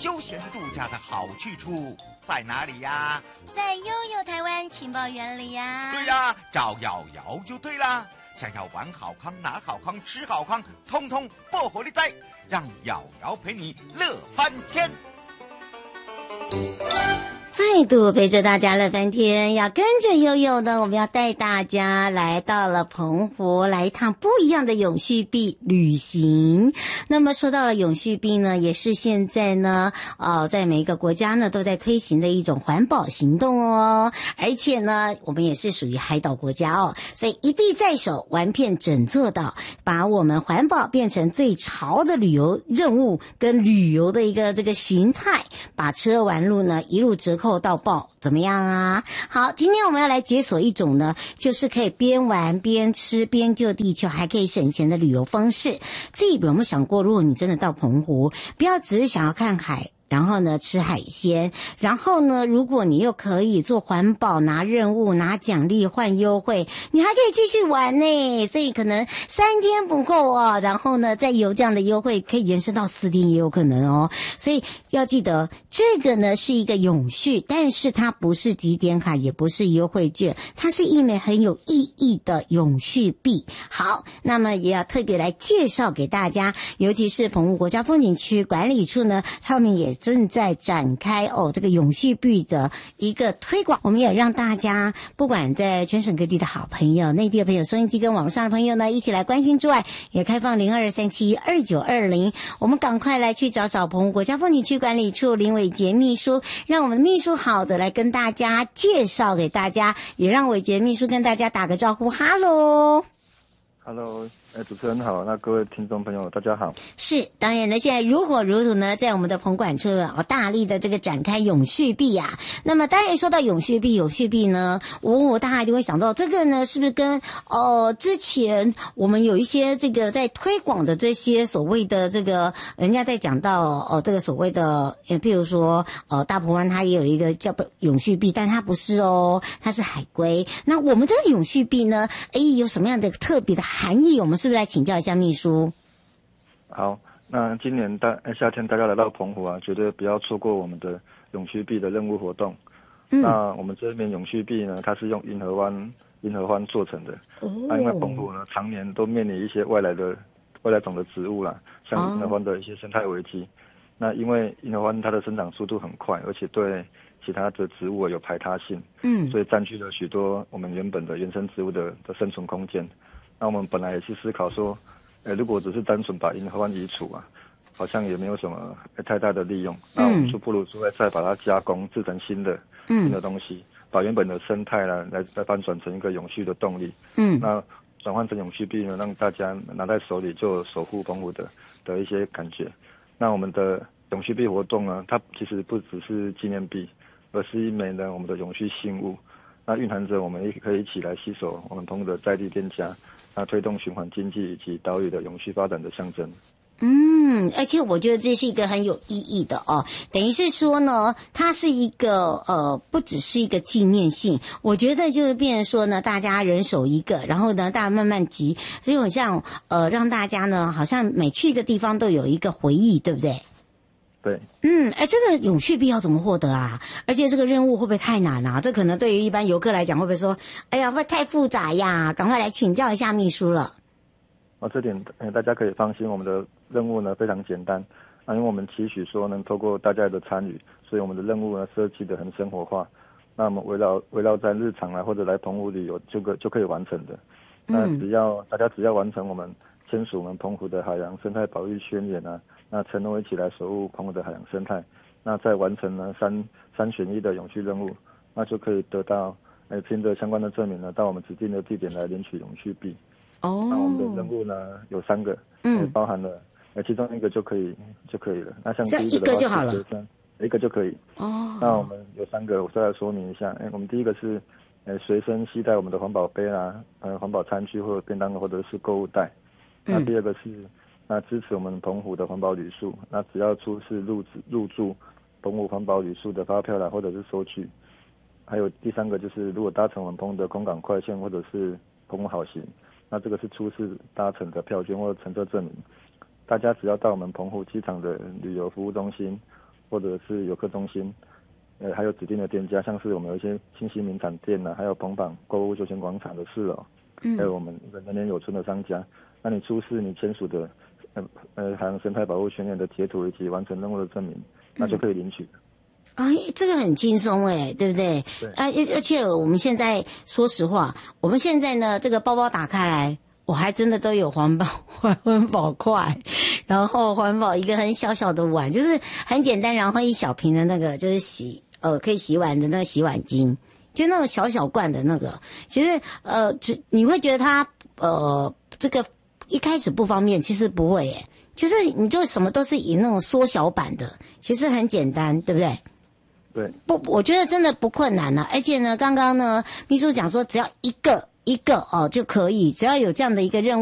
休闲度假的好去处在哪里呀？ 在悠悠台湾情报园里呀。 对呀，找瑶瑶就对啦。想要玩好康、拿好康、吃好康，通通不火力在，让瑶瑶陪你乐翻天。 再度陪着大家乐翻天，要跟着悠悠呢，我们要带大家来到了澎湖，来一趟不一样的永续币旅行。那么说到了永续币呢，也是现在呢，在每一个国家呢都在推行的一种环保行动哦。而且呢，我们也是属于海岛国家哦，所以一币在手，玩遍整座岛，把我们环保变成最潮的旅游任务跟旅游的一个这个形态，把吃喝玩乐呢一路折扣到爆，怎么样啊？好，今天我们要来解锁一种呢，就是可以边玩边吃边救地球，还可以省钱的旅游方式。自己有没有想过，如果你真的到澎湖，不要只是想要看海，然后呢吃海鲜，然后呢如果你又可以做环保，拿任务拿奖励换优惠，你还可以继续玩呢。所以可能3天不够哦，然后呢再有这样的优惠可以延伸到4天也有可能哦。所以要记得这个呢是一个永续，但是它不是集点卡，也不是优惠券，它是一枚很有意义的永续币。好，那么也要特别来介绍给大家，尤其是澎湖国家风景区管理处呢，他们也正在展开这个永续币的一个推广。我们也让大家不管在全省各地的好朋友、内地的朋友、收音机跟网络上的朋友呢，一起来关心之外，也开放02372920，我们赶快来去找找澎湖国家风景区管理处林伟杰秘书，让我们的秘书好的来跟大家介绍给大家，也让伟杰秘书跟大家打个招呼。哈喽 Hello，主持人好，那各位听众朋友大家好。 是，当然呢，现在如火如荼呢，在我们的澎管处大力的这个展开永续币啊。那么当然说到永续币呢，大家一定会想到这个呢，是不是跟之前我们有一些这个在推广的这些所谓的这个人家在讲到这个所谓的譬如说大鹏湾它也有一个叫永续币，但它不是它是海龟。那我们这个永续币呢，有什么样的特别的含义？我们是不是来请教一下秘书？ 好，那今年夏天大家来到澎湖啊，绝对不要错过我们的永续币的任务活动。那我们这边永续币呢，它是用银河湾做成的。那因为澎湖呢常年都面临一些外来种的植物啦，像银河湾的一些生态危机。那因为银河湾它的生长速度很快，而且对其他的植物有排他性，所以占据了许多我们原本的原生植物的生存空间。那我们本来也是思考说，如果只是单纯把银河湾移除啊，好像也没有什么太大的利用。那我们就不如说再把它加工制成新的东西，把原本的生态呢来翻转成一个永续的动力。那转换成永续币呢，让大家拿在手里就有守护澎湖的一些感觉。那我们的永续币活动呢，它其实不只是纪念币，而是一枚呢我们的永续信物。那蕴含着我们也可以一起来携手我们澎湖的在地店家，那推动循环经济以及岛屿的永续发展的象征。 而且我觉得这是一个很有意义的等于是说呢，它是一个不只是一个纪念性，我觉得就是变成说呢，大家人手一个，然后呢大家慢慢集，就很像让大家呢好像每去一个地方都有一个回忆，对不对？ 对。 这个永续币要怎么获得啊？而且这个任务会不会太难啊？这可能对于一般游客来讲会不会说，哎呀会太复杂呀？赶快来请教一下秘书了。 这点大家可以放心，我们的任务呢非常简单因为我们期许说能透过大家的参与，所以我们的任务呢设计得很生活化。那我们围绕在日常或者来澎湖旅游就可以完成的。那大家只要完成我们签署我们澎湖的海洋生态保育宣言那承诺一起来守护澎湖的海洋生态，那再完成呢三选一的永续任务，那就可以得到凭着相关的证明呢，到我们指定的地点来领取永续币。那我们的任务呢有3个，包含了其中一个就可以了。那像第一个的话， 一个就好了， 一个就可以。那我们有3个，我再来说明一下。我们第一个是随身携带我们的环保杯环保餐具或者便当或者是购物袋。那第二个是支持我们澎湖的环保旅宿，那只要出示入住澎湖环保旅宿的发票或者是收据。还有第3个就是如果搭乘我们澎湖的空港快线或者是澎湖好行，那这个是出示搭乘的票券或者乘车证明。大家只要到我们澎湖机场的旅游服务中心或者是游客中心，还有指定的店家，像是我们有一些新兴名产店还有澎榜购物休闲广场的4楼，还有我们人年有村的商家，那你出示你签署的海洋生态保护宣言的截图以及完成任务的证明，那就可以领取。 这个很轻松对不对？ 对。 而且我们现在说实话，我们现在呢，这个包包打开来，我还真的都有环保筷，然后环保一个很小小的碗，就是很简单，然后一小瓶的那个就是可以洗碗的那个洗碗巾，就那种小小罐的那个。其实你会觉得它这个一开始不方便，其实不会就是你就什么都是以那种缩小版的，其实很简单，对不对？ 对， 我觉得真的不困难而且呢，刚刚呢，秘书讲说只要一个就可以，只要有这样的一个任务。